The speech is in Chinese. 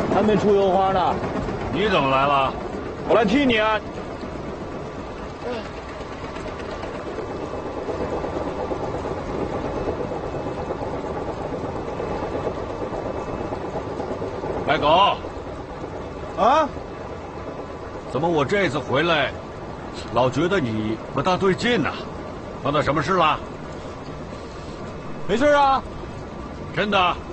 还没出油花呢。 你怎么来了？ 我来替你啊。 白狗。 啊？ 怎么我这次回来，老觉得你不大对劲呢？碰到什么事了？ 没事啊。 真的？